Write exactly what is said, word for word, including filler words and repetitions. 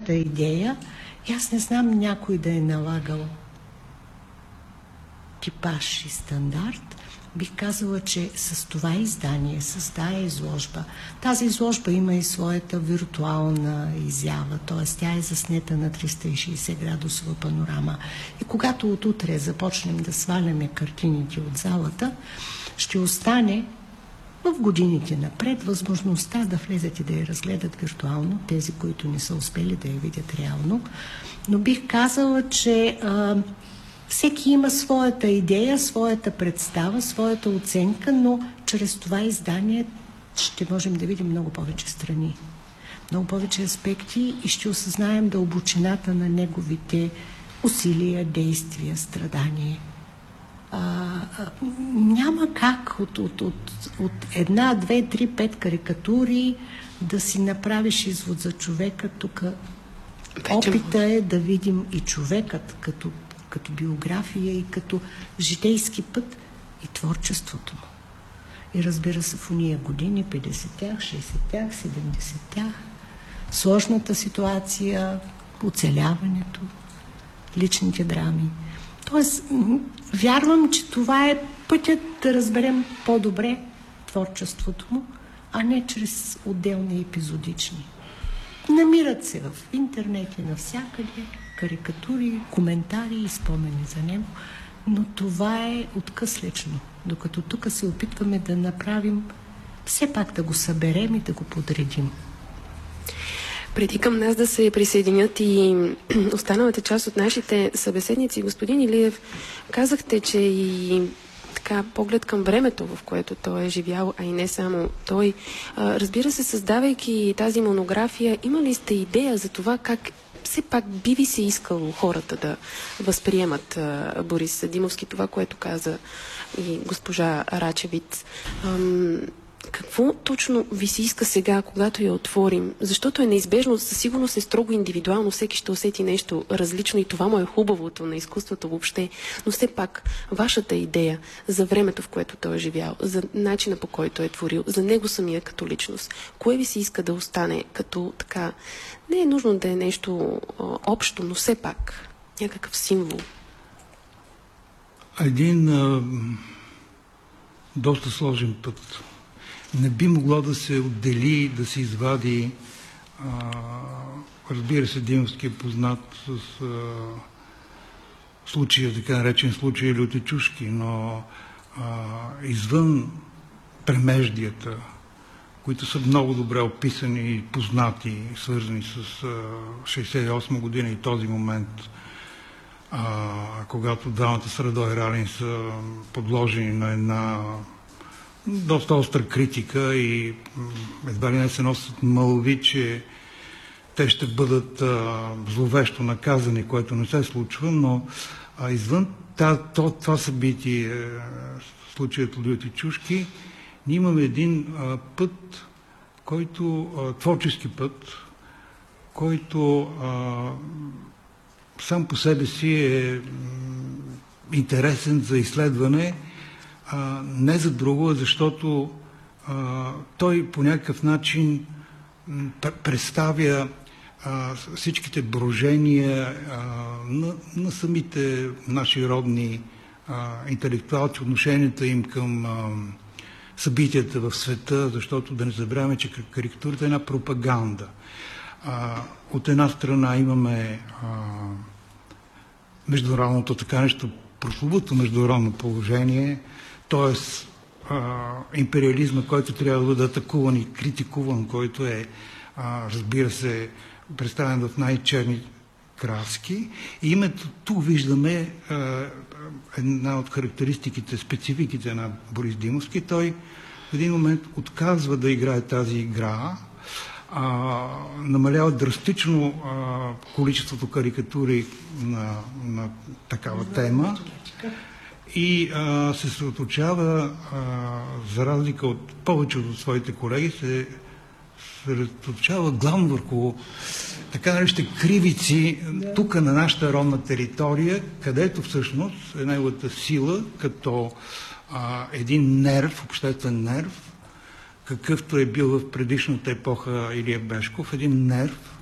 своята идея и аз не знам някой да е налагал типаж и стандарт. Бих казала, че с това издание, с тая изложба, тази изложба има и своята виртуална изява, т.е. тя е заснета на триста и шейсет градусова панорама. И когато от утре започнем да сваляме картините от залата, ще остане в годините напред възможността да влезат и да я разгледат виртуално, тези, които не са успели да я видят реално. Но бих казала, че а, всеки има своята идея, своята представа, своята оценка, но чрез това издание ще можем да видим много повече страни, много повече аспекти и ще осъзнаем дълбочината на неговите усилия, действия, страдания. А, а, няма как от, от, от, от една, две, три, пет карикатури да си направиш извод за човека. Тук опита е да видим и човекът като, като биография и като житейски път и творчеството му. И разбира се, в уния години, петдесет-тях, шейсет-тях, седемдесет-тях, сложната ситуация, оцеляването, личните драми. Тоест, вярвам, че това е пътят да разберем по-добре творчеството му, а не чрез отделни епизодични. Намират се в интернет и навсякъде карикатури, коментари и спомени за него, но това е откъслечно, докато тук се опитваме да направим, все пак да го съберем и да го подредим. Преди към нас да се присъединят и останалата част от нашите събеседници, господин Илиев, казахте, че и така поглед към времето, в което той е живял, а и не само той. Разбира се, създавайки тази монография, имали сте идея за това как все пак би ви се искало хората да възприемат Борис Димовски, това, което каза и госпожа Рачевиц. Какво точно ви се иска сега, когато я отворим? Защото е неизбежно, със сигурност е строго индивидуално, всеки ще усети нещо различно и това му е хубавото на изкуството въобще. Но все пак, вашата идея за времето, в което той е живял, за начина, по който е творил, за него самия като личност, кое ви се иска да остане като така? Не е нужно да е нещо а, общо, но все пак някакъв символ. Един а, доста сложен път. Не би могло да се отдели, да се извади. А, разбира се, Димовски е познат с а, случая, така наречен случай Лютичушки, но а, извън премеждията, които са много добре описани и познати, свързани с а, шейсет и осма година и този момент, а, когато двамата с Радой Ралин са подложени на една доста остра критика и едва ли не се носят мълви, че те ще бъдат а, зловещо наказани, което не се случва, но а, извън та, то, това събитие, случаят Лютичушки, ние имаме един а, път, който, а, творчески път, който а, сам по себе си е интересен за изследване, а, не за друго, защото а, той по някакъв начин представя а, всичките брожения а, на, на самите наши родни а, интелектуалци, отношенията им към а, събитията в света, защото да не забравяме, че карикатурата е една пропаганда. А, от една страна имаме а, международното така нещо, прословуто международно положение, т.е. империализма, който трябва да бъде атакуван и критикуван, който е, а, разбира се, представен в най-черни краски. И именно тук виждаме а, една от характеристиките, спецификите на Борис Димовски. Той в един момент отказва да играе тази игра, а, намалява драстично а, количеството карикатури на, на такава тема и а, се съсредоточава, за разлика от повечето от своите колеги, се съсредоточава главно върху така наречените кривици да. Тук на нашата родна територия, където всъщност е неговата сила като а, един нерв, обществен нерв, какъвто е бил в предишната епоха Илия Бешков, един нерв,